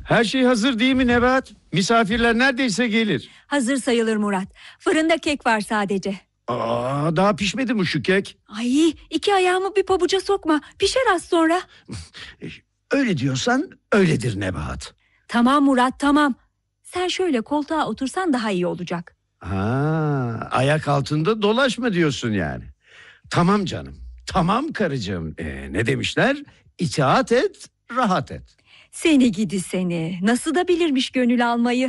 Her şey hazır değil mi Nebahat? Misafirler neredeyse gelir. Hazır sayılır Murat. Fırında kek var sadece. Daha pişmedi mi şu kek? Ay, 2 ayağımı bir pabuca sokma. Pişer az sonra. Öyle diyorsan öyledir Nebahat. Tamam Murat, tamam. Sen şöyle koltuğa otursan daha iyi olacak. Ayak altında dolaşma diyorsun yani. Tamam canım. Tamam karıcığım. Ne demişler? İtaat et, rahat et. Seni gidi seni. Nasıl da bilirmiş gönül almayı.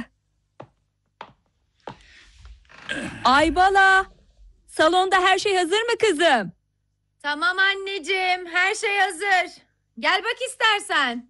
Aybala, salonda her şey hazır mı kızım? Tamam anneciğim, her şey hazır. Gel bak istersen.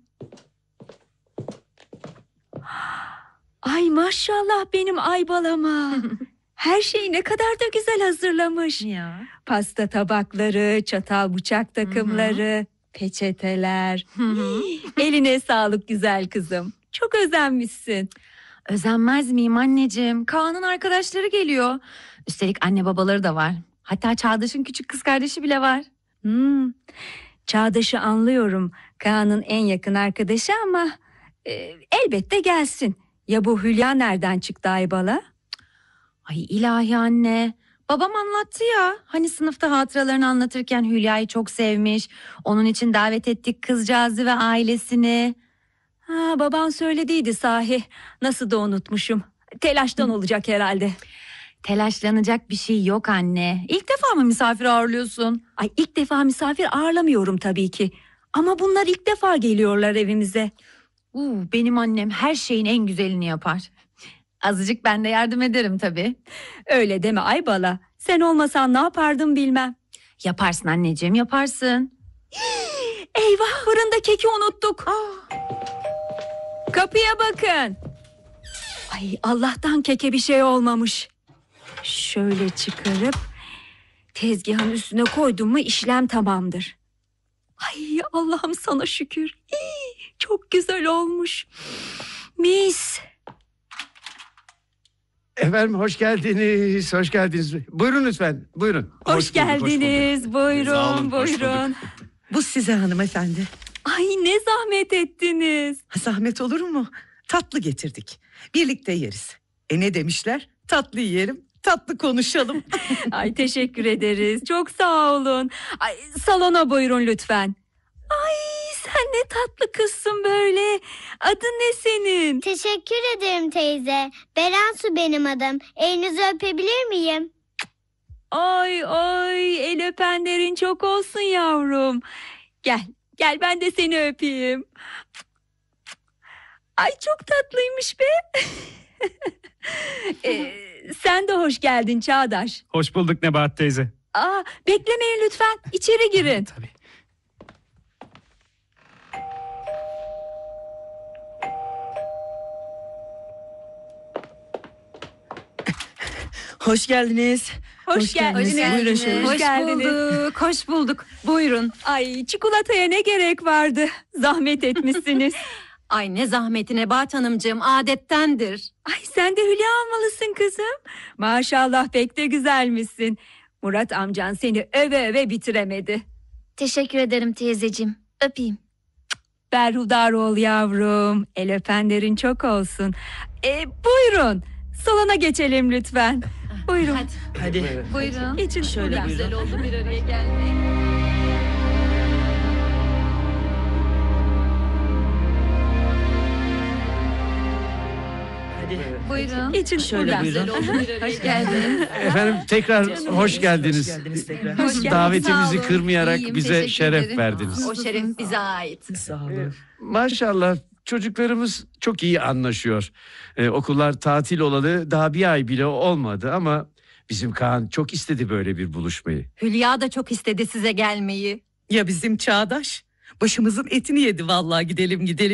Ay maşallah benim Aybalama. Her şeyi ne kadar da güzel hazırlamış. Ya. Pasta tabakları, çatal bıçak takımları, peçeteler. Eline sağlık güzel kızım. Çok özenmişsin. Özenmez miyim anneciğim? Kaan'ın arkadaşları geliyor. Üstelik anne babaları da var. Hatta Çağdaş'ın küçük kız kardeşi bile var. Çağdaş'ı anlıyorum. Kaan'ın en yakın arkadaşı ama elbette gelsin. Ya bu Hülya nereden çıktı Aybala? Ay ilahi anne. Babam anlattı ya. Hani sınıfta hatıralarını anlatırken Hülya'yı çok sevmiş. Onun için davet ettik kızcağızı ve ailesini. Baban söylediydi sahi. Nasıl da unutmuşum. Telaştan olacak herhalde. Telaşlanacak bir şey yok anne. İlk defa mı misafir ağırlıyorsun? Ay ilk defa misafir ağırlamıyorum tabii ki. Ama bunlar ilk defa geliyorlar evimize. Benim annem her şeyin en güzelini yapar. Azıcık ben de yardım ederim tabii. Öyle deme Aybala. Sen olmasan ne yapardım bilmem. Yaparsın anneciğim, yaparsın. Eyvah, fırında keki unuttuk. Kapıya bakın. Ay Allah'tan keke bir şey olmamış. Şöyle çıkarıp tezgahın üstüne koydum mu işlem tamamdır. Ay Allah'ım sana şükür. Çok güzel olmuş. Mis. Efendim hoş geldiniz, hoş geldiniz. Buyurun lütfen, buyurun. Hoş geldiniz, bulduk. buyurun, Sağ olun, hoş buyurun. Bu size hanımefendi. Ay ne zahmet ettiniz. Zahmet olur mu? Tatlı getirdik. Birlikte yeriz. Ne demişler? Tatlı yiyelim, tatlı konuşalım. Ay teşekkür ederiz, çok sağ olun. Ay salona buyurun lütfen. Ay sen ne tatlı kızsın böyle. Adın ne senin? Teşekkür ederim teyze. Berensu benim adım. Elinizi öpebilir miyim? Ay el öpenlerin çok olsun yavrum. Gel ben de seni öpeyim. Ay çok tatlıymış be. Sen de hoş geldin Çağdaş. Hoş bulduk Nebahat teyze. Beklemeyin lütfen, içeri girin. Tabii. Hoş geldiniz. Hoş geldiniz. Buyurun şöyle. Hoş geldiniz. Hoş bulduk. Buyurun. Ay çikolataya ne gerek vardı? Zahmet etmişsiniz. Ay ne zahmeti Nebahat Hanımcığım, adettendir. Ay sen de Hülya almalısın kızım. Maşallah pek de güzelmişsin. Murat amcan seni öve öve bitiremedi. Teşekkür ederim teyzeciğim. Öpeyim. Berhudar ol yavrum. El öpenlerin çok olsun. Buyurun. Salona geçelim lütfen. Buyurun. Hadi. Buyurun. Geçin Şöyle şuradan. buyurun. Güzel oldu bir araya gelmek. Hadi. Buyurun. Geçin Şöyle şuradan. buyurun. Hoş geldiniz. Efendim tekrar hoş geldiniz. Hoş geldiniz tekrar. Hoş geldiniz. Davetimizi Sağ olun. kırmayarak İyiyim, bize teşekkür şeref ederim. verdiniz. O şeref bize ait. Sağ olun. Maşallah çocuklarımız çok iyi anlaşıyor. Okullar tatil olalı daha bir ay bile olmadı ama bizim Kaan çok istedi böyle bir buluşmayı. Hülya da çok istedi size gelmeyi. Ya bizim Çağdaş? Başımızın etini yedi vallahi, gidelim